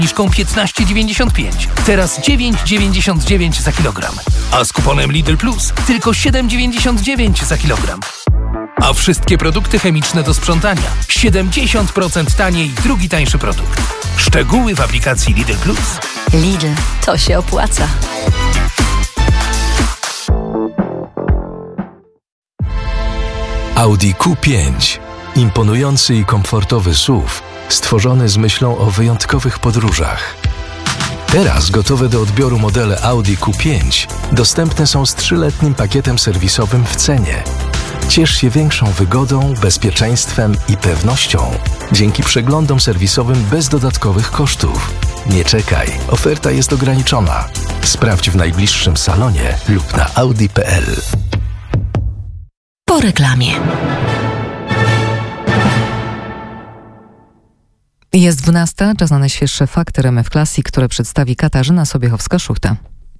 Zniżką 15,95. Teraz 9,99 za kilogram. A z kuponem Lidl Plus tylko 7,99 za kilogram. A wszystkie produkty chemiczne do sprzątania 70% taniej, drugi tańszy produkt. Szczegóły w aplikacji Lidl Plus. Lidl, to się opłaca. Audi Q5. Imponujący i komfortowy SUV, stworzony z myślą o wyjątkowych podróżach. Teraz gotowe do odbioru modele Audi Q5 dostępne są z 3-letnim pakietem serwisowym w cenie. Ciesz się większą wygodą, bezpieczeństwem i pewnością dzięki przeglądom serwisowym bez dodatkowych kosztów. Nie czekaj, oferta jest ograniczona. Sprawdź w najbliższym salonie lub na audi.pl. Po reklamie. Jest 12, czas na najświeższe fakty RMF Classic, które przedstawi Katarzyna Sobiechowska-Szuchta.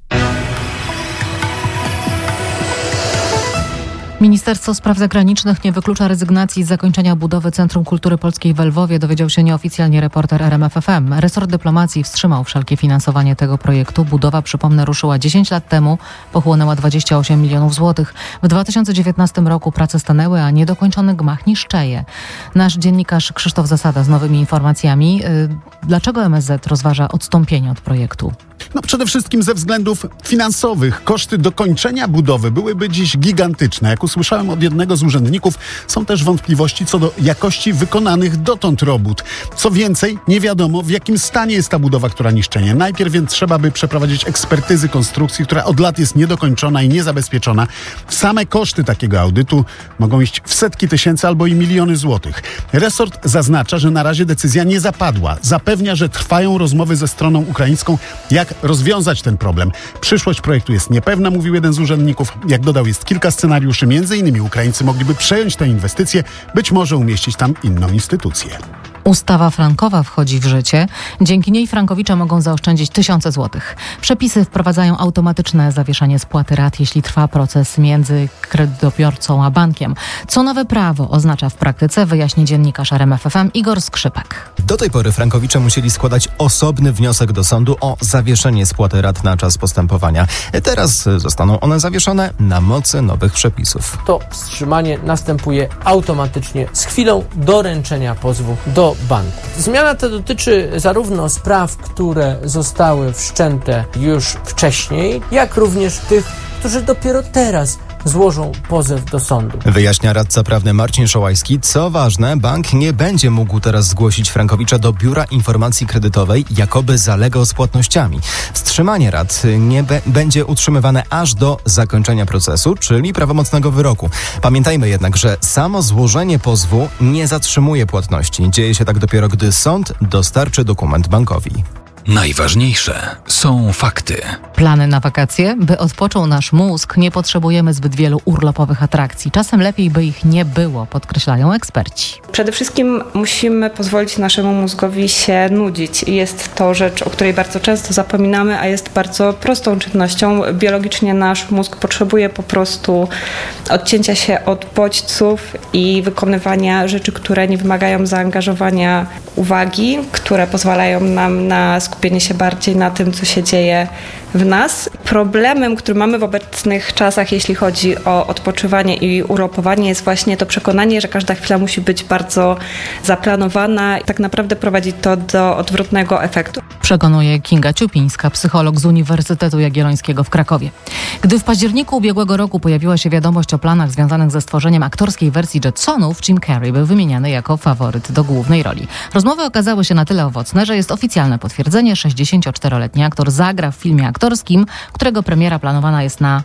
Ministerstwo Spraw Zagranicznych nie wyklucza rezygnacji z zakończenia budowy Centrum Kultury Polskiej w Lwowie, dowiedział się nieoficjalnie reporter RMF FM. Resort dyplomacji wstrzymał wszelkie finansowanie tego projektu. Budowa, przypomnę, ruszyła 10 lat temu, pochłonęła 28 milionów złotych. W 2019 roku prace stanęły, a niedokończony gmach niszczeje. Nasz dziennikarz Krzysztof Zasada z nowymi informacjami. Dlaczego MSZ rozważa odstąpienie od projektu? Przede wszystkim ze względów finansowych. Koszty dokończenia budowy byłyby dziś gigantyczne. Jak usłyszałem od jednego z urzędników, są też wątpliwości co do jakości wykonanych dotąd robót. Co więcej, nie wiadomo, w jakim stanie jest ta budowa, która niszczenie. Najpierw więc trzeba by przeprowadzić ekspertyzy konstrukcji, która od lat jest niedokończona i niezabezpieczona. Same koszty takiego audytu mogą iść w setki tysięcy albo i miliony złotych. Resort zaznacza, że na razie decyzja nie zapadła. Zapewnia, że trwają rozmowy ze stroną ukraińską, jak rozwiązać ten problem. Przyszłość projektu jest niepewna, mówił jeden z urzędników. Jak dodał, jest kilka scenariuszy. Między innymi Ukraińcy mogliby przejąć tę inwestycję, być może umieścić tam inną instytucję. Ustawa frankowa wchodzi w życie. Dzięki niej frankowicze mogą zaoszczędzić tysiące złotych. Przepisy wprowadzają automatyczne zawieszanie spłaty rat, jeśli trwa proces między kredytobiorcą a bankiem. Co nowe prawo oznacza w praktyce, wyjaśni dziennikarz RMF FM Igor Skrzypek. Do tej pory frankowicze musieli składać osobny wniosek do sądu o zawieszenie spłaty rat na czas postępowania. Teraz zostaną one zawieszone na mocy nowych przepisów. To wstrzymanie następuje automatycznie z chwilą doręczenia pozwu do banku. Zmiana ta dotyczy zarówno spraw, które zostały wszczęte już wcześniej, jak również tych, którzy dopiero teraz złożą pozew do sądu. Wyjaśnia radca prawny Marcin Szołajski. Co ważne, bank nie będzie mógł teraz zgłosić frankowicza do Biura Informacji Kredytowej, jakoby zalegał z płatnościami. Wstrzymanie rat nie będzie utrzymywane aż do zakończenia procesu, czyli prawomocnego wyroku. Pamiętajmy jednak, że samo złożenie pozwu nie zatrzymuje płatności. Dzieje się tak dopiero, gdy sąd dostarczy dokument bankowi. Najważniejsze są fakty. Plany na wakacje? By odpoczął nasz mózg, nie potrzebujemy zbyt wielu urlopowych atrakcji. Czasem lepiej, by ich nie było, podkreślają eksperci. Przede wszystkim musimy pozwolić naszemu mózgowi się nudzić. Jest to rzecz, o której bardzo często zapominamy, a jest bardzo prostą czynnością. Biologicznie nasz mózg potrzebuje po prostu odcięcia się od bodźców i wykonywania rzeczy, które nie wymagają zaangażowania uwagi, które pozwalają nam na skupienie się bardziej na tym, co się dzieje w nas. Problemem, który mamy w obecnych czasach, jeśli chodzi o odpoczywanie i urlopowanie, jest właśnie to przekonanie, że każda chwila musi być bardzo zaplanowana i tak naprawdę prowadzi to do odwrotnego efektu. Przekonuje Kinga Ciupińska, psycholog z Uniwersytetu Jagiellońskiego w Krakowie. Gdy w październiku ubiegłego roku pojawiła się wiadomość o planach związanych ze stworzeniem aktorskiej wersji Jetsonów, Jim Carrey był wymieniany jako faworyt do głównej roli. Rozmowy okazały się na tyle owocne, że jest oficjalne potwierdzenie. 64-letni aktor zagra w filmie aktorskim, którego premiera planowana jest na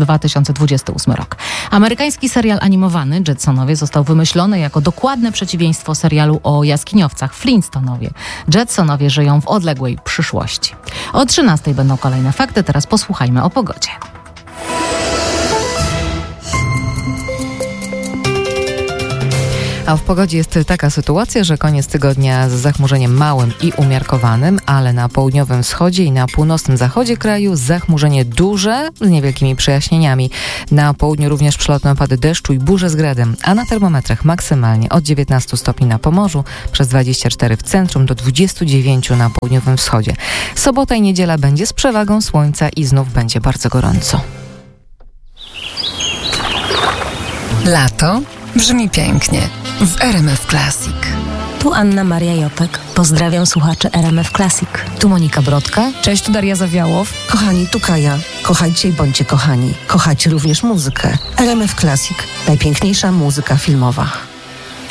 2028 rok. Amerykański serial animowany Jetsonowie został wymyślony jako dokładne przeciwieństwo serialu o jaskiniowcach Flintstonowie. Jetsonowie żyją w odległej przyszłości. O 13:00 będą kolejne fakty, teraz posłuchajmy o pogodzie. A w pogodzie jest taka sytuacja, że koniec tygodnia z zachmurzeniem małym i umiarkowanym, ale na południowym wschodzie i na północnym zachodzie kraju zachmurzenie duże z niewielkimi przejaśnieniami. Na południu również przelotne opady deszczu i burze z gradem, a na termometrach maksymalnie od 19 stopni na Pomorzu, przez 24 w centrum do 29 na południowym wschodzie. Sobota i niedziela będzie z przewagą słońca i znów będzie bardzo gorąco. Lato brzmi pięknie w RMF Classic. Tu Anna Maria Jopek. Pozdrawiam słuchaczy RMF Classic. Tu Monika Brodka. Cześć, tu Daria Zawiałow. Kochani, tu Kaja. Kochajcie i bądźcie kochani. Kochajcie również muzykę. RMF Classic. Najpiękniejsza muzyka filmowa.